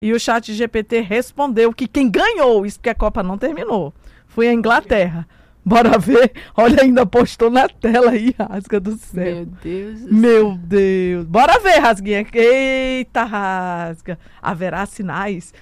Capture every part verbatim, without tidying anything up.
E o chat G P T respondeu que quem ganhou, isso porque a Copa não terminou, foi a Inglaterra. Bora ver. Olha, ainda postou na tela aí, Rasga do céu. Meu Deus do Meu céu. Deus. Bora ver, Rasguinha. Eita, Rasga. Haverá sinais?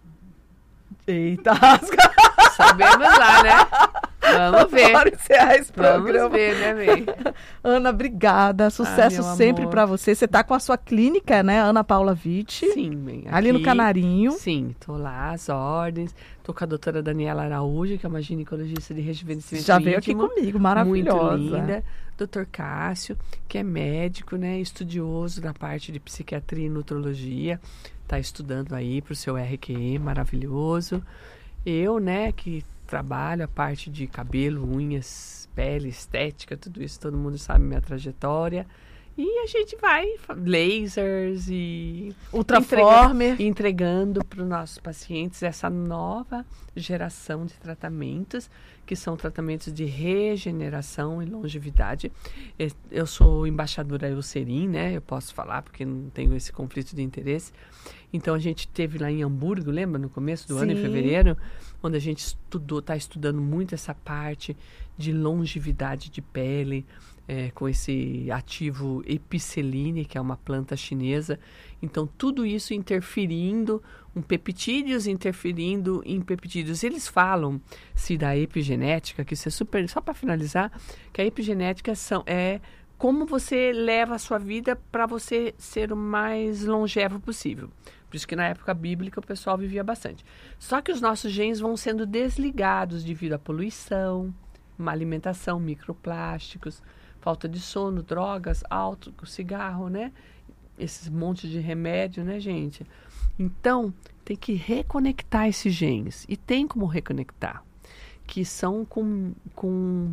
Eita, Rasga. Sabemos lá, né? Vamos ver. Bora encerrar esse programa. Vamos ver, né, bem? Ana, obrigada. Sucesso Ah, sempre amor. pra você. Você tá com a sua clínica, né? Ana Paula Vitti. Sim, bem. Ali no Canarinho. Sim, tô lá, às ordens. Tô com a doutora Daniela Araújo, que é uma ginecologista de rejuvenescimento Já veio aqui íntimo, comigo, maravilhosa. muito linda. doutor Cássio, que é médico, né? Estudioso da parte de psiquiatria e nutrologia. Tá estudando aí pro seu R Q E, maravilhoso. Eu, né, que trabalho a parte de cabelo, unhas, pele, estética, tudo isso, todo mundo sabe minha trajetória. E a gente vai, lasers e Ultraformer. entregando, entregando para os nossos pacientes essa nova geração de tratamentos, que são tratamentos de regeneração e longevidade. Eu sou embaixadora Eucerin, né? Eu posso falar porque não tenho esse conflito de interesse. Então a gente teve lá em Hamburgo, lembra, no começo do Sim. ano, em fevereiro, onde a gente estudou, está estudando muito essa parte de longevidade de pele, é, com esse ativo Epiceline, que é uma planta chinesa. Então, tudo isso interferindo, um peptídeos interferindo em peptídeos. Eles falam-se da epigenética, que isso é super... Só para finalizar, que a epigenética são, é como você leva a sua vida para você ser o mais longevo possível. Por isso que na época bíblica o pessoal vivia bastante. Só que os nossos genes vão sendo desligados devido à poluição, má alimentação, microplásticos, falta de sono, drogas, álcool, cigarro, né? Esses montes de remédio, né, gente? Então, tem que reconectar esses genes. E tem como reconectar. Que são com, com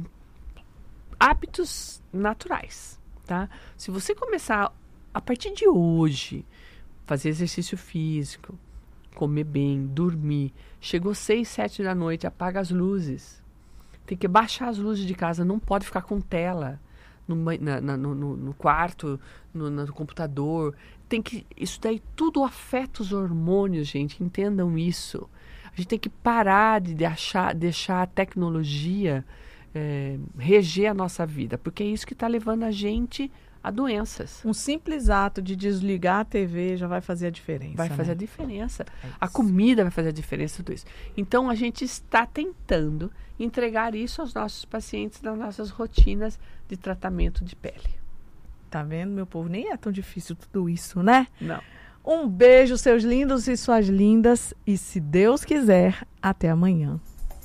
hábitos naturais, tá? Se você começar, a partir de hoje, fazer exercício físico, comer bem, dormir, chegou seis, sete da noite, apaga as luzes. Tem que baixar as luzes de casa, não pode ficar com tela. No, na, na, no, no quarto, no, no computador. Tem que, isso daí tudo afeta os hormônios, gente. Entendam isso. A gente tem que parar de deixar, deixar a tecnologia é, reger a nossa vida, porque é isso que está levando a gente a doenças. Um simples ato de desligar a T V já vai fazer a diferença. Vai fazer né? a diferença. É A comida vai fazer a diferença, tudo isso. Então, a gente está tentando entregar isso aos nossos pacientes nas nossas rotinas de tratamento de pele. Tá vendo, meu povo? Nem é tão difícil tudo isso, né? Não. Um beijo, seus lindos e suas lindas. E se Deus quiser, até amanhã.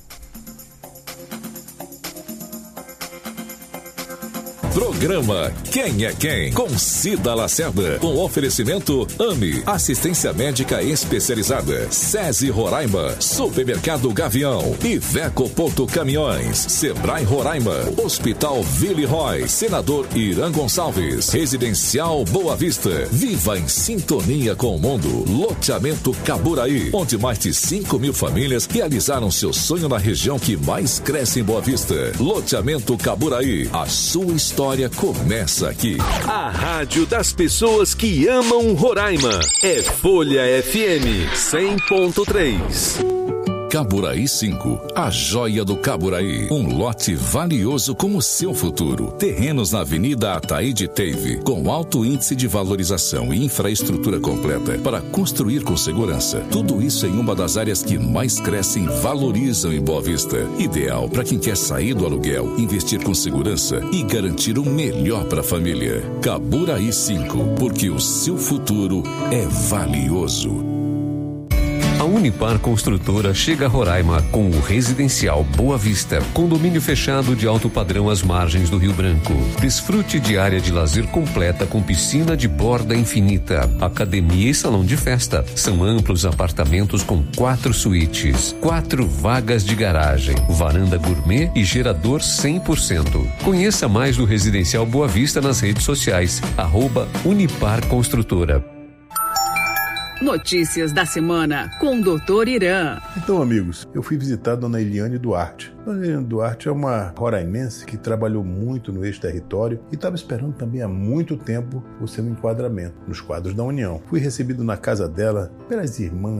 Programa Quem é Quem? Com Cida Lacerda. Com oferecimento A M I. Assistência médica especializada. SESI Roraima. Supermercado Gavião. Iveco Porto Caminhões. Sebrae Roraima. Hospital Ville Roy. Senador Irã Gonçalves. Residencial Boa Vista. Viva em sintonia com o mundo. Loteamento Caburaí. Onde mais de cinco mil famílias realizaram seu sonho na região que mais cresce em Boa Vista. Loteamento Caburaí. A sua história começa aqui. A rádio das pessoas que amam Roraima é Folha F M cem ponto três. Caburaí cinco, a joia do Caburaí. Um lote valioso como o seu futuro. Terrenos na Avenida Ataíde Teive, com alto índice de valorização e infraestrutura completa para construir com segurança. Tudo isso em uma das áreas que mais crescem e valorizam em Boa Vista. Ideal para quem quer sair do aluguel, investir com segurança e garantir o melhor para a família. Caburaí cinco, porque o seu futuro é valioso. A Unipar Construtora chega a Roraima com o Residencial Boa Vista, condomínio fechado de alto padrão às margens do Rio Branco. Desfrute de área de lazer completa com piscina de borda infinita, academia e salão de festa. São amplos apartamentos com quatro suítes, quatro vagas de garagem, varanda gourmet e gerador cem por cento. Conheça mais do Residencial Boa Vista nas redes sociais, arroba Unipar Construtora. Notícias da semana com o doutor Irã. Então, amigos, eu fui visitar a dona Eliane Duarte. Dona Eliane Duarte é uma roraimense que trabalhou muito no ex-território e estava esperando também há muito tempo o seu enquadramento nos quadros da União. Fui recebido na casa dela pelas irmãs